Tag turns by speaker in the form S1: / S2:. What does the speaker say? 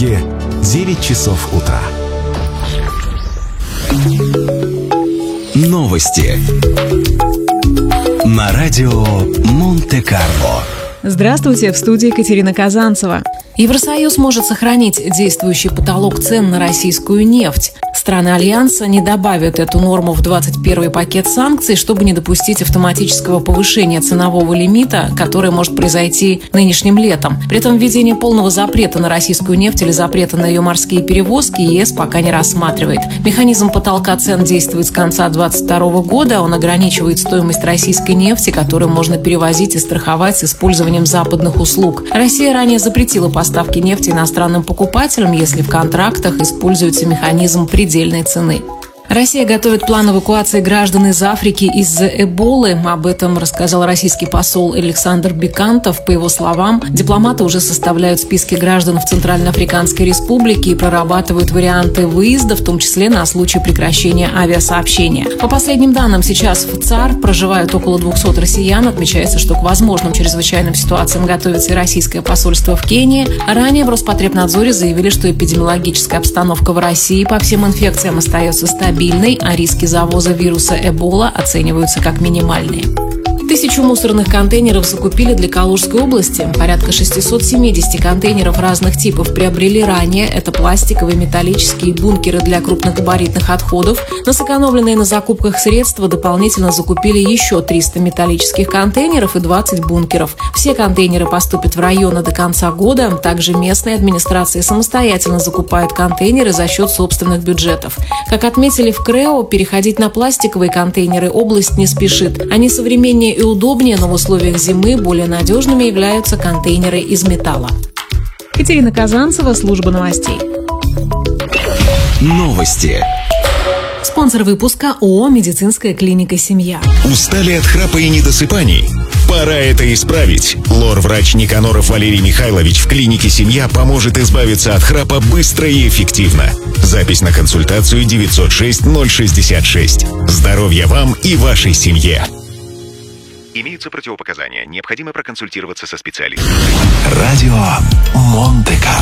S1: Петербурге 9 часов утра. Новости на радио Монте-Карло.
S2: Здравствуйте, в студии Екатерина Казанцева. Евросоюз может сохранить действующий потолок цен на российскую нефть. Страны Альянса не добавят эту норму в 21-й пакет санкций, чтобы не допустить автоматического повышения ценового лимита, которое может произойти нынешним летом. При этом введение полного запрета на российскую нефть или запрета на ее морские перевозки ЕС пока не рассматривает. Механизм потолка цен действует с конца 2022 года. Он ограничивает стоимость российской нефти, которую можно перевозить и страховать с использованием западных услуг. Россия ранее запретила поставки нефти иностранным покупателям, если в контрактах используется механизм предельной цены. Россия готовит план эвакуации граждан из Африки из-за Эболы. Об этом рассказал российский посол Александр Бекантов. По его словам, дипломаты уже составляют списки граждан в Центральноафриканской Республике и прорабатывают варианты выезда, в том числе на случай прекращения авиасообщения. По последним данным, сейчас в ЦАР проживают около 200 россиян. Отмечается, что к возможным чрезвычайным ситуациям готовится и российское посольство в Кении. Ранее в Роспотребнадзоре заявили, что эпидемиологическая обстановка в России по всем инфекциям остается стабильной, а риски завоза вируса Эбола оцениваются как минимальные. 1000 мусорных контейнеров закупили для Калужской области. Порядка 670 контейнеров разных типов приобрели ранее. Это пластиковые, металлические бункеры для крупногабаритных отходов. На сэкономленные на закупках средства дополнительно закупили еще 300 металлических контейнеров и 20 бункеров. Все контейнеры поступят в районы до конца года. Также местные администрации самостоятельно закупают контейнеры за счет собственных бюджетов. Как отметили в КРЭО, переходить на пластиковые контейнеры область не спешит. Они современнее и удобнее, но в условиях зимы более надежными являются контейнеры из металла. Екатерина Казанцева, служба новостей.
S1: Новости.
S2: Спонсор выпуска ООО «Медицинская клиника Семья».
S3: Устали от храпа и недосыпаний? Пора это исправить. Лор-врач Никаноров Валерий Михайлович в клинике «Семья» поможет избавиться от храпа быстро и эффективно. Запись на консультацию 906-066. Здоровья вам и вашей семье.
S4: Имеются противопоказания. Необходимо проконсультироваться со специалистом.
S1: Радио Монте-Карло.